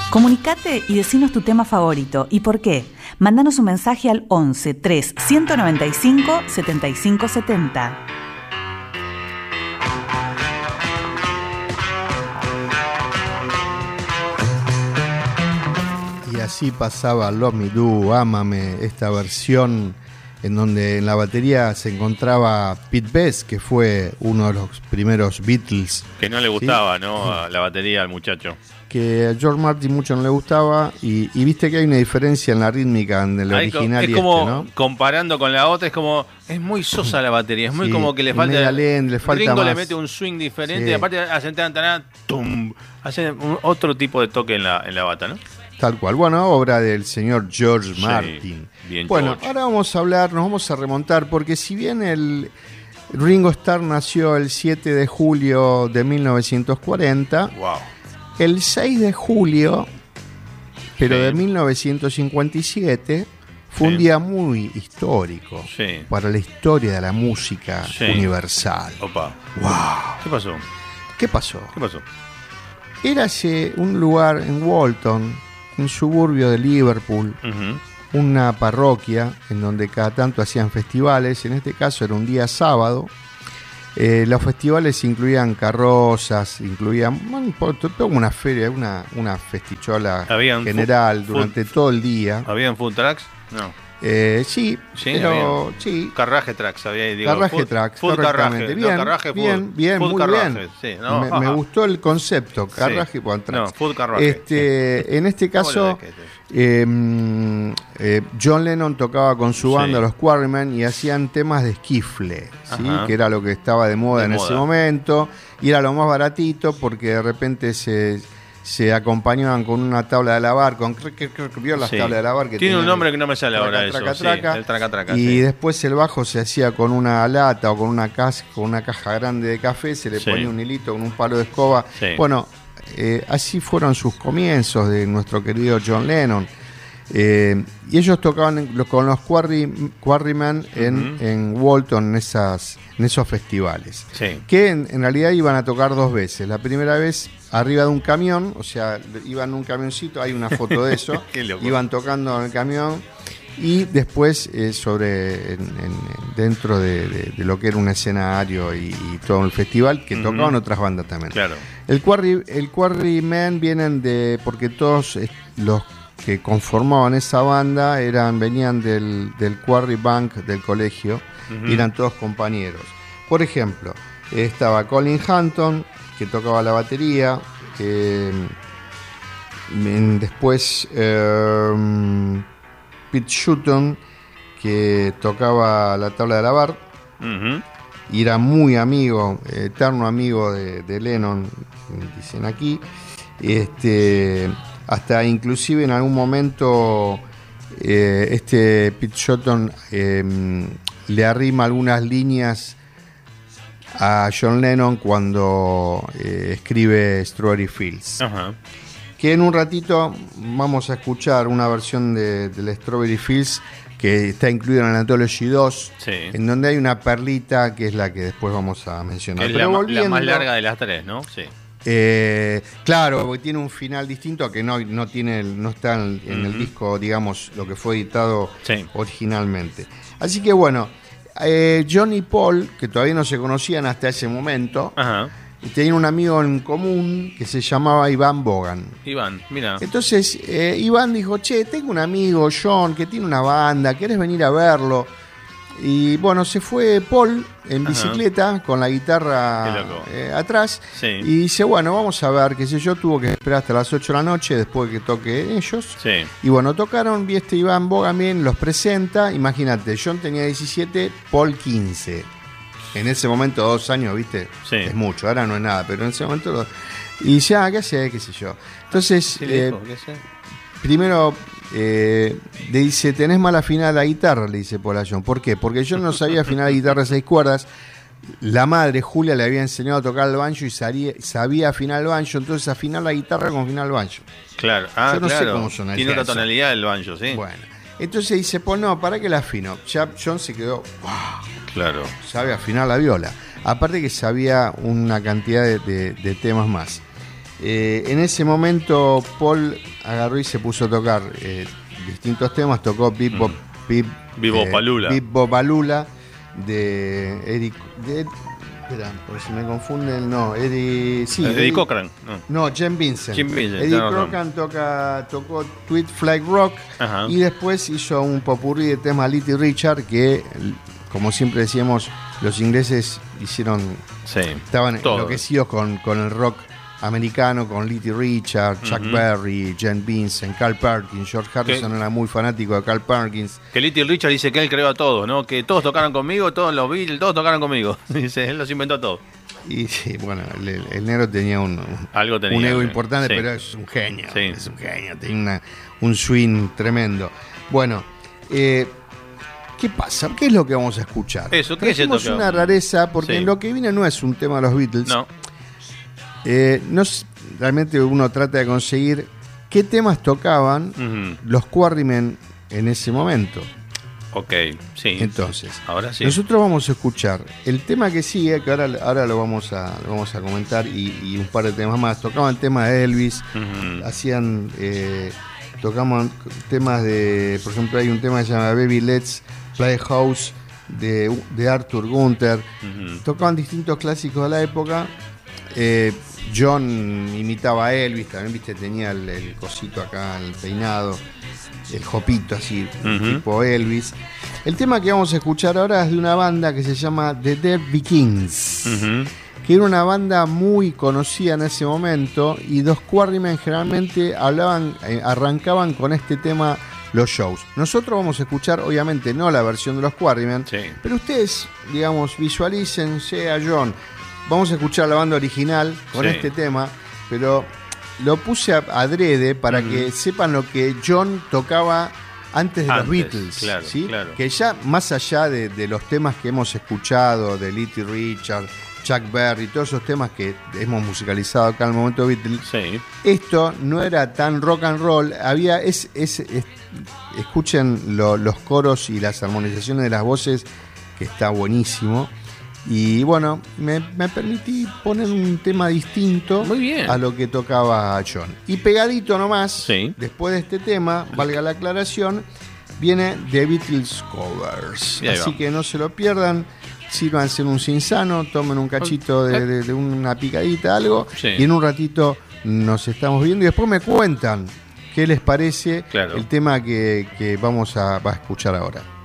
Comunicate y decinos tu tema favorito y por qué. Mándanos un mensaje al 11 3 195 75 70. Y así pasaba Love Me Do, Ámame, esta versión en donde en la batería se encontraba Pete Best, que fue uno de los primeros Beatles. Que no le gustaba, ¿sí? ¿No? A la batería al muchacho. Que a George Martin mucho no le gustaba y viste que hay una diferencia en la rítmica del original es y como, ¿no? comparando con la otra, es muy sosa la batería, es muy sí, como que le falta le falta Ringo más. Le mete un swing diferente, Sí. Y aparte hacen otro tipo de toque en la bata, ¿no? Tal cual, bueno, obra del señor George Martin. Bien, bueno, George. Ahora vamos a hablar, nos vamos a remontar, porque si bien el Ringo Starr nació el 7 de julio de 1940, wow. El 6 de julio, pero Sí. de 1957, fue un día muy histórico para la historia de la música universal. Opa. Wow. ¿Qué pasó? ¿Qué pasó? Érase un lugar en Walton, un suburbio de Liverpool, una parroquia en donde cada tanto hacían festivales. En este caso era un día sábado. Los festivales incluían carrozas, incluían toda una feria, una festichola general durante todo el día. ¿Habían food trucks? No. Sí, pero sí. Carraje tracks, Carraje tracks, correctamente. Bien, no, carraje, bien, bien, food muy carraje, bien. Sí, no, me gustó el concepto, carraje y tracks. No, food carraje. En este caso, John Lennon tocaba con su banda, los Quarrymen, y hacían temas de esquifle, ¿sí? Que era lo que estaba de moda ese momento, y era lo más baratito porque de repente se acompañaban con una tabla de lavar, vio las tablas de lavar que tiene un nombre que no me sale ahora eso, el traca-traca. Y después el bajo se hacía con una lata o con una caja grande de café, se le ponía un hilito con un palo de escoba. Bueno, así fueron sus comienzos de nuestro querido John Lennon. Y ellos tocaban con los Quarrymen en Walton, en esos festivales. Que en realidad iban a tocar dos veces. La primera vez arriba de un camión, o sea, iban en un camioncito, hay una foto de eso. Iban tocando en el camión. Y después dentro de lo que era un escenario y todo el festival, que tocaban otras bandas también. Claro. El Quarrymen vienen porque todos los que conformaban esa banda venían del Quarry Bank del colegio, y eran todos compañeros. Por ejemplo, estaba Colin Hanton, que tocaba la batería, después Pete Shotton, que tocaba la tabla de lavar, y era muy amigo, eterno amigo de Lennon, dicen aquí. Hasta inclusive en algún momento Pete Shotton le arrima algunas líneas a John Lennon cuando escribe Strawberry Fields. Que en un ratito vamos a escuchar una versión de Strawberry Fields que está incluida en Anthology 2, en donde hay una perlita que es la que después vamos a mencionar. Es la más larga de las tres, ¿no? Sí. Claro, porque tiene un final distinto que no está en el disco, digamos, lo que fue editado originalmente. Así que bueno, John y Paul, que todavía no se conocían hasta ese momento, tenían un amigo en común que se llamaba Iván Bogan. Iván, mira. Entonces Iván dijo, tengo un amigo, John, que tiene una banda, ¿querés venir a verlo? Y bueno, se fue Paul en bicicleta con la guitarra atrás, y dice, bueno, vamos a ver, qué sé yo, tuvo que esperar hasta las 8 de la noche después de que toque ellos. Y bueno, tocaron, vi Iván Bogan bien, los presenta, imagínate, John tenía 17, Paul 15. En ese momento 2 años, ¿viste? Es mucho, ahora no es nada, pero en ese momento... Y dice, ¿qué hace? ¿Qué sé yo? Entonces, primero... le dice, tenés mal afinada la guitarra, le dice Paul a John. ¿Por qué? Porque yo no sabía afinar la guitarra de 6 cuerdas. La madre, Julia, le había enseñado a tocar el banjo y sabía afinar el banjo, entonces afinar la guitarra con afinar el banjo. Claro, yo no sé cómo sonaría. Tiene otra tonalidad el banjo, ¿sí? Bueno, entonces dice, Paul, no, ¿para qué la afino? Ya John se quedó, wow, claro, sabe afinar la viola. Aparte que sabía una cantidad de temas más. En ese momento Paul agarró y se puso a tocar distintos temas, tocó Bip Bop Alula de Eric... Espera, porque se me confunde el no. Eddie Cochran. No, Jim Vincent. Eddie Cochran tocó Tweet Flag Rock. Ajá. Y después hizo un popurrí de tema Little Richard que, como siempre decíamos, los ingleses hicieron... Sí, estaban enloquecidos con el rock americano, con Little Richard, Chuck Berry, Jen Vincent, Carl Perkins. George Harrison era muy fanático de Carl Perkins. Que Little Richard dice que él creó a todos, ¿no? Que todos tocaron conmigo, todos los Beatles, todos tocaron conmigo. Dice, él los inventó a todos. Y sí, bueno, el negro tenía un ego importante, sí. Pero es un genio. Sí. Es un genio, tiene un swing tremendo. Bueno, ¿qué pasa? ¿Qué es lo que vamos a escuchar? Eso, ¿qué es esto? Una rareza, porque lo que viene no es un tema de los Beatles. No. Realmente uno trata de conseguir qué temas tocaban los Quarrymen en ese momento. Ok, sí. Entonces, ahora sí. Nosotros vamos a escuchar el tema que sigue, que ahora lo vamos a comentar, y un par de temas más. Tocaban temas de Elvis, tocaban temas de, por ejemplo, hay un tema que se llama Baby Let's Play House de Arthur Gunther. Tocaban distintos clásicos de la época. John imitaba a Elvis, también, viste, tenía el cosito acá, el peinado, el jopito así, tipo Elvis. El tema que vamos a escuchar ahora es de una banda que se llama The Derby Kings, que era una banda muy conocida en ese momento, y los Quarrymen generalmente arrancaban con este tema los shows. Nosotros vamos a escuchar, obviamente, no la versión de los Quarrymen, pero ustedes, digamos, visualícense a John. Vamos a escuchar la banda original con este tema, pero lo puse adrede para que sepan lo que John tocaba antes de los Beatles. Claro, ¿sí? Claro. Que ya más allá de los temas que hemos escuchado, de Little Richard, Chuck Berry, todos esos temas que hemos musicalizado acá en el momento de Beatles, esto no era tan rock and roll. Escuchen los coros y las armonizaciones de las voces, que está buenísimo. Y bueno, me permití poner un tema distinto a lo que tocaba John. Y pegadito nomás, después de este tema, valga la aclaración, viene The Beatles Covers. Así que no se lo pierdan, sírvanse en un cinzano, tomen un cachito de una picadita, algo, y en un ratito nos estamos viendo y después me cuentan qué les parece el tema que vamos a escuchar ahora.